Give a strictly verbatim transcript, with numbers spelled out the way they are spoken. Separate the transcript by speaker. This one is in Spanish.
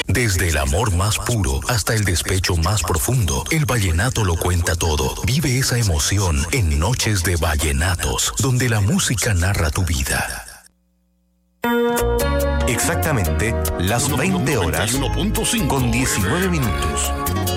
Speaker 1: Desde el amor más puro hasta el despecho más profundo, el vallenato lo cuenta todo. Vive esa emoción en Noches de Vallenatos, donde la música narra tu vida.
Speaker 2: Exactamente las veinte horas con diecinueve minutos.